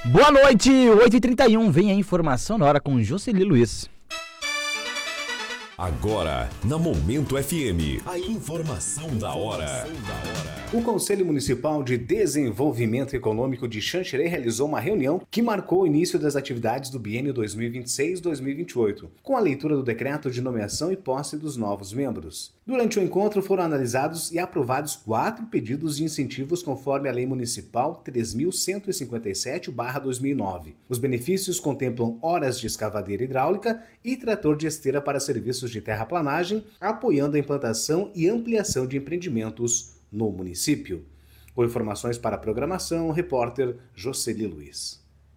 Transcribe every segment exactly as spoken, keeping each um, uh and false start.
Boa noite, oito e trinta e um, vem a informação na hora com Jocely Luiz. Agora, na Momento F M, a informação da hora. O Conselho Municipal de Desenvolvimento Econômico de Xanxerê realizou uma reunião que marcou o início das atividades do biênio dois mil e vinte e seis a dois mil e vinte e oito, com a leitura do decreto de nomeação e posse dos novos membros. Durante o encontro foram analisados e aprovados quatro pedidos de incentivos conforme a Lei Municipal três mil cento e cinquenta e sete barra dois mil e nove. Os benefícios contemplam horas de escavadeira hidráulica e trator de esteira para serviços de terraplanagem, apoiando a implantação e ampliação de empreendimentos no município. Com informações para a programação, o repórter Jocely Luiz.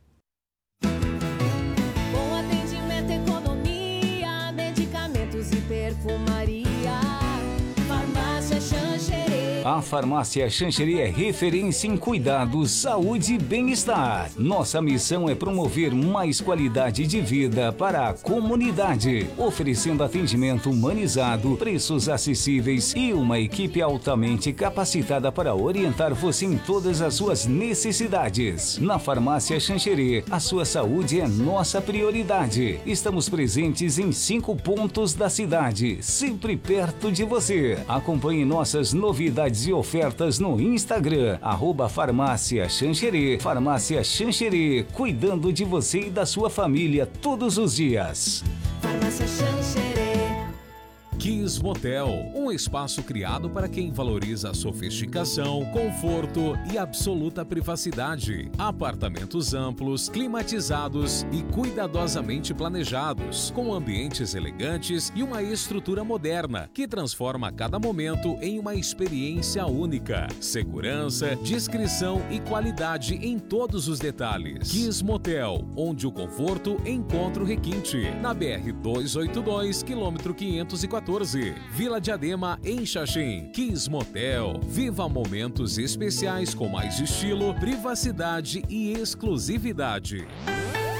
Bom atendimento, economia, medicamentos e perfumaria. Farmácia Xanxerê. A Farmácia Xanxerê é referência em cuidados, saúde e bem-estar. Nossa missão é promover mais qualidade de vida para a comunidade, oferecendo atendimento humanizado, preços acessíveis e uma equipe altamente capacitada para orientar você em todas as suas necessidades. Na Farmácia Xanxerê, a sua saúde é nossa prioridade. Estamos presentes em cinco pontos da cidade, sempre perto de você. Acompanhe nossas novidades e ofertas no Instagram, arroba Farmácia Xanxerê. Farmácia Xanxerê, cuidando de você e da sua família todos os dias. Farmácia Xanxerê. Kiss Motel, um espaço criado para quem valoriza a sofisticação, conforto e absoluta privacidade. Apartamentos amplos, climatizados e cuidadosamente planejados, com ambientes elegantes e uma estrutura moderna que transforma cada momento em uma experiência única. Segurança, discrição e qualidade em todos os detalhes. Kiss Motel, onde o conforto encontra o requinte. Na B R duzentos e oitenta e dois, quilômetro quinhentos e quatorze. Vila Diadema, em Xaxim. Kiss Motel. Viva momentos especiais com mais estilo, privacidade e exclusividade.